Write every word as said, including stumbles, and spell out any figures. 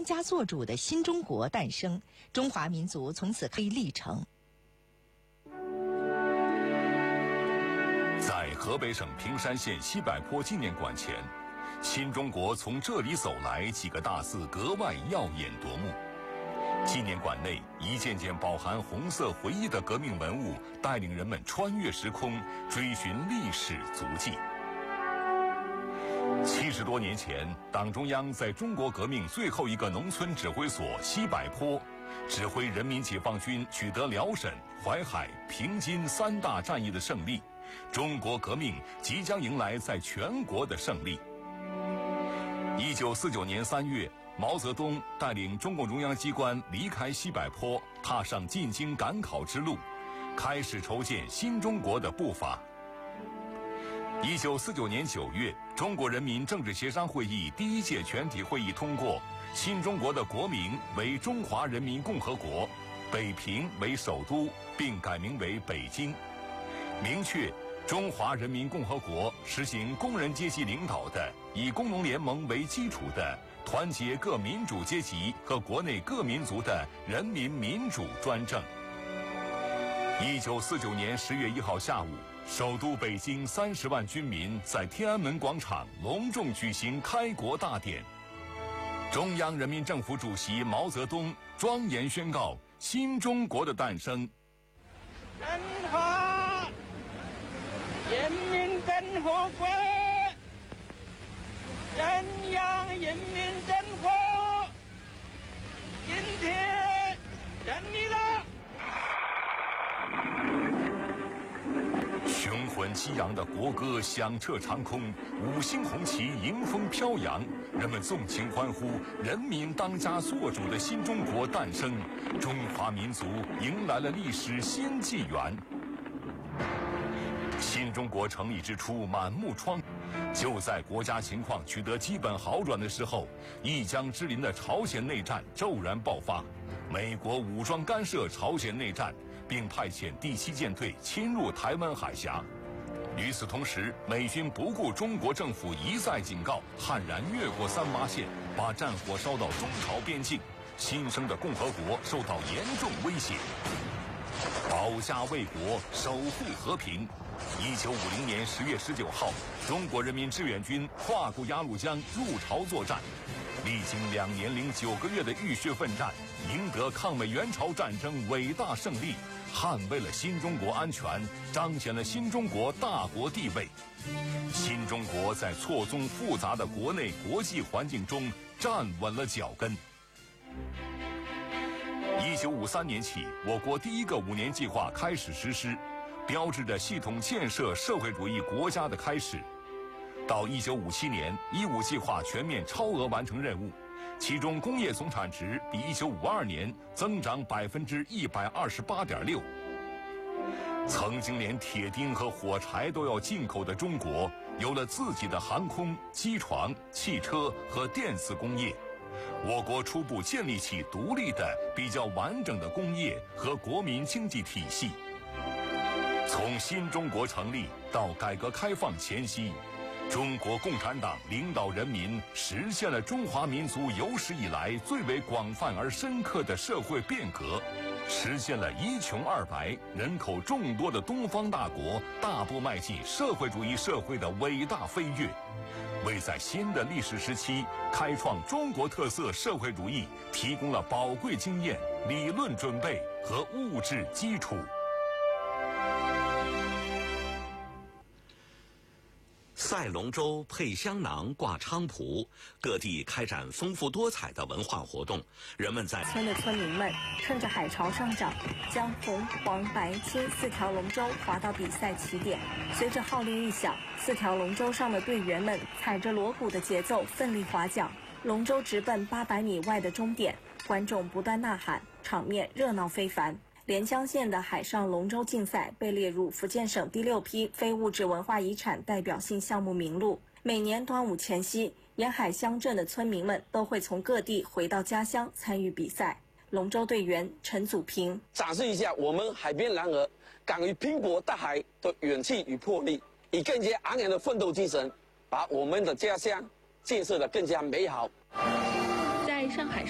当家作主的新中国诞生，中华民族从此开历程。 在河北省平山县西柏坡纪念馆前，新中国从这里走来几个大字格外耀眼夺目。纪念馆内一件件饱含红色回忆的革命文物，带领人们穿越时空，追寻历史足迹。七十多年前，党中央在中国革命最后一个农村指挥所西柏坡，指挥人民解放军取得辽沈、淮海、平津三大战役的胜利，中国革命即将迎来在全国的胜利。一九四九年三月，毛泽东带领中共中央机关离开西柏坡，踏上进京赶考之路，开始筹建新中国的步伐。一九四九年九月，中国人民政治协商会议第一届全体会议通过新中国的国名为中华人民共和国，北平为首都，并改名为北京，明确中华人民共和国实行工人阶级领导的，以工农联盟为基础的团结各民主阶级和国内各民族的人民民主专政。一九四九年十月一号下午，首都北京三十万军民在天安门广场隆重举行开国大典。中央人民政府主席毛泽东庄严宣告新中国的诞生。 中华人民共和国，中央人民政府今天成立了。 雄浑激昂的国歌响彻长空，五星红旗迎风飘扬，人们纵情欢呼，人民当家作主的新中国诞生，中华民族迎来了历史新纪元。新中国成立之初，满目疮痍。就在国家情况取得基本好转的时候，一江之邻的朝鲜内战骤然爆发，美国武装干涉朝鲜内战，并派遣第七舰队侵入台湾海峡。与此同时，美军不顾中国政府一再警告，悍然越过三八线，把战火烧到中朝边境，新生的共和国受到严重威胁。保家卫国，守护和平。一九五零年十月十九号，中国人民志愿军跨过鸭绿江入朝作战，历经两年零九个月的浴血奋战，赢得抗美援朝战争伟大胜利，捍卫了新中国安全，彰显了新中国大国地位。新中国在错综复杂的国内国际环境中站稳了脚跟。一九五三年起，我国第一个五年计划开始实施，标志着系统建设社会主义国家的开始。到一九五七年，一五计划全面超额完成任务，其中工业总产值比一九五二年增长百分之一百二十八点六。曾经连铁钉和火柴都要进口的中国，有了自己的航空、机床、汽车和电子工业。我国初步建立起独立的、比较完整的工业和国民经济体系。从新中国成立到改革开放前夕，中国共产党领导人民实现了中华民族有史以来最为广泛而深刻的社会变革，实现了一穷二白、人口众多的东方大国大步迈进社会主义社会的伟大飞跃，为在新的历史时期开创中国特色社会主义提供了宝贵经验、理论准备和物质基础。 赛龙舟、配香囊、挂菖蒲，各地开展丰富多彩的文化活动。人们在村的村民们趁着海潮上涨，将红、黄、白、青四条龙舟划到比赛起点。随着号令一响，四条龙舟上的队员们踩着锣鼓的节奏奋力划桨，龙舟直奔八百米外的终点，观众不断呐喊，场面热闹非凡。连江县的海上龙舟竞赛被列入福建省第六批非物质文化遗产代表性项目名录。每年端午前夕，沿海乡镇的村民们都会从各地回到家乡参与比赛。龙舟队员陈祖平展示一下我们海边男儿敢于拼搏大海的勇气与魄力，以更加昂扬的奋斗精神，把我们的家乡建设得更加美好。 在上海